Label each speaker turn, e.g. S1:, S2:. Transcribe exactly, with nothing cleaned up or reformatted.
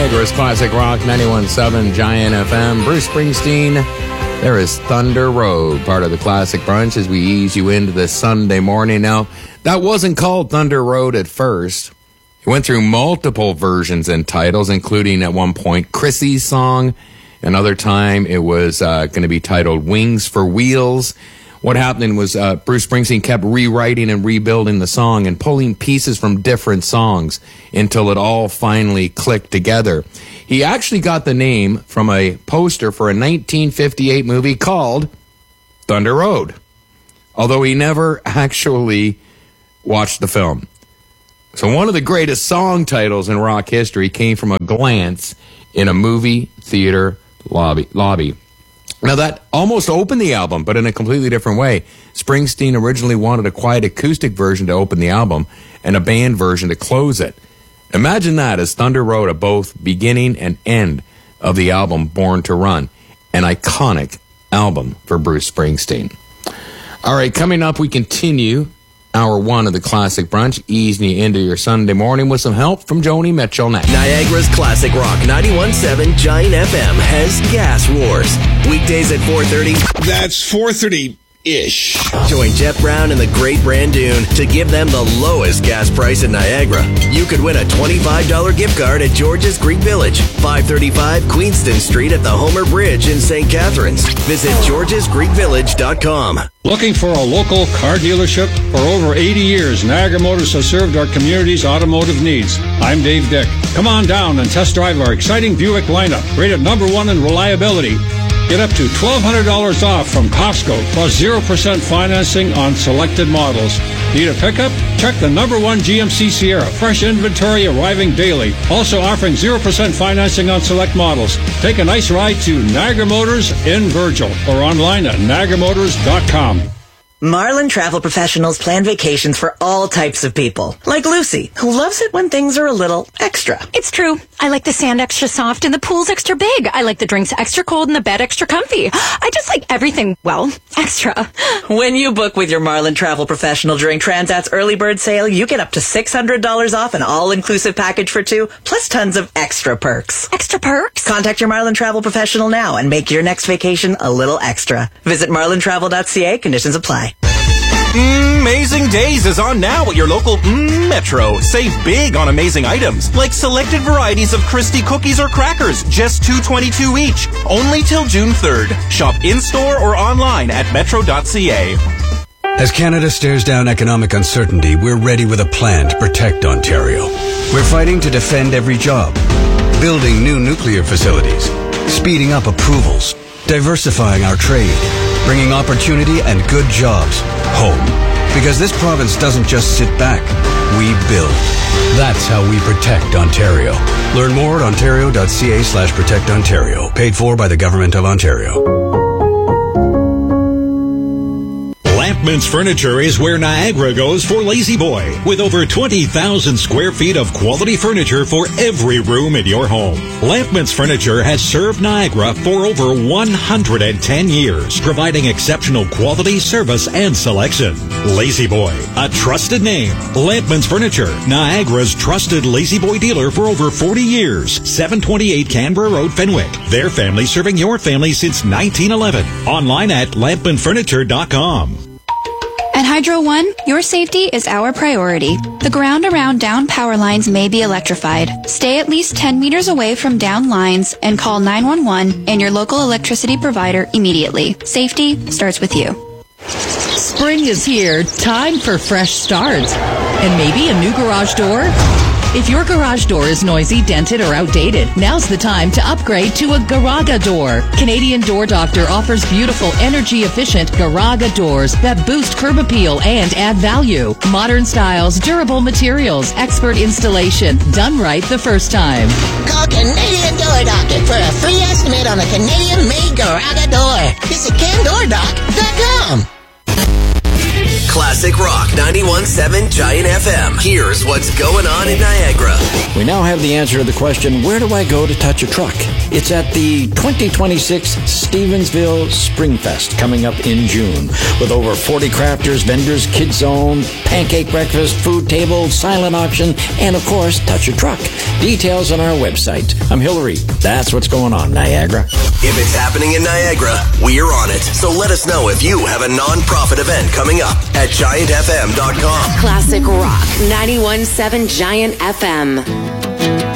S1: Niagara's Classic Rock ninety-one point seven Giant F M. Bruce Springsteen. There is Thunder Road, part of the Classic Brunch as we ease you into this Sunday morning. Now, that wasn't called Thunder Road at first. It went through multiple versions and titles, including at one point Chrissy's song. Another time it was uh, going to be titled Wings for Wheels. What happened was uh, Bruce Springsteen kept rewriting and rebuilding the song and pulling pieces from different songs until it all finally clicked together. He actually got the name from a poster for a nineteen fifty-eight movie called Thunder Road, although he never actually watched the film. So one of the greatest song titles in rock history came from a glance in a movie theater lobby. lobby. Now, that almost opened the album, but in a completely different way. Springsteen originally wanted a quiet acoustic version to open the album and a band version to close it. Imagine that as Thunder Road at both beginning and end of the album Born to Run, an iconic album for Bruce Springsteen. All right, coming up, we continue hour one of the Classic Brunch, easing you into your Sunday morning with some help from Joni Mitchell next.
S2: Niagara's Classic Rock ninety-one point seven Giant F M has Gas Wars. Weekdays at four thirty.
S3: That's four thirty-ish.
S2: Join Jeff Brown and the Great Brandoon to give them the lowest gas price in Niagara. You could win a twenty-five dollars gift card at George's Greek Village, five thirty-five Queenston Street at the Homer Bridge in Saint Catharines. Visit georges greek village dot com.
S4: Looking for a local car dealership? For over eighty years, Niagara Motors has served our community's automotive needs. I'm Dave Dick. Come on down and test drive our exciting Buick lineup, rated number one in reliability. Get up to twelve hundred dollars off from Costco, plus zero percent financing on selected models. Need a pickup? Check the number one G M C Sierra. Fresh inventory arriving daily. Also offering zero percent financing on select models. Take a nice ride to Niagara Motors in Virgil or online at niagara motors dot com.
S5: Marlin Travel Professionals plan vacations for all types of people. Like Lucy, who loves it when things are a little extra.
S6: It's true. I like the sand extra soft and the pool's extra big. I like the drinks extra cold and the bed extra comfy. I just like everything, well, extra.
S5: When you book with your Marlin Travel Professional during Transat's early bird sale, you get up to six hundred dollars off an all-inclusive package for two, plus tons of extra perks.
S6: Extra perks?
S5: Contact your Marlin Travel Professional now and make your next vacation a little extra. Visit marlin travel dot c a. Conditions apply.
S7: Amazing Days is on now at your local mm, Metro. Save big on amazing items, like selected varieties of Christie cookies or crackers, just two dollars and twenty-two cents each. Only till June third. Shop in-store or online at metro dot c a.
S8: As Canada stares down economic uncertainty, we're ready with a plan to protect Ontario. We're fighting to defend every job, building new nuclear facilities, speeding up approvals, diversifying our trade, bringing opportunity and good jobs home. Because this province doesn't just sit back, we build. That's how we protect Ontario. Learn more at ontario dot c a slash protect Ontario. Paid for by the Government of Ontario.
S9: Lampman's Furniture is where Niagara goes for Lazy Boy, with over twenty thousand square feet of quality furniture for every room in your home. Lampman's Furniture has served Niagara for over one hundred ten years, providing exceptional quality, service, and selection. Lazy Boy, a trusted name. Lampman's Furniture, Niagara's trusted Lazy Boy dealer for over forty years. seven twenty-eight Canberra Road, Fenwick. Their family serving your family since nineteen eleven. Online at lampman furniture dot com.
S10: At Hydro One, your safety is our priority. The ground around down power lines may be electrified. Stay at least ten meters away from down lines and call nine one one and your local electricity provider immediately. Safety starts with you.
S11: Spring is here. Time for fresh starts. And maybe a new garage door? If your garage door is noisy, dented, or outdated, now's the time to upgrade to a Garaga door. Canadian Door Doctor offers beautiful, energy-efficient Garaga doors that boost curb appeal and add value. Modern styles, durable materials, expert installation, done right the first time.
S12: Call Canadian Door Doctor for a free estimate on a Canadian-made Garaga door. Visit can door doc dot com.
S2: Classic Rock ninety-one point seven Giant F M. Here's what's going on in Niagara.
S1: We
S13: now have the answer to the question, where do I go to touch a truck? It's at the twenty twenty-six Stevensville Springfest coming up in June. With over forty crafters, vendors, kids zone, pancake breakfast, food table, silent auction, and of course, touch a truck. Details on our website. I'm Hillary. That's what's going on, Niagara.
S2: If it's happening in Niagara, we're on it. So let us know if you have a non-profit event coming up at giant f m dot com.
S14: Classic Rock ninety-one point seven Giant F M.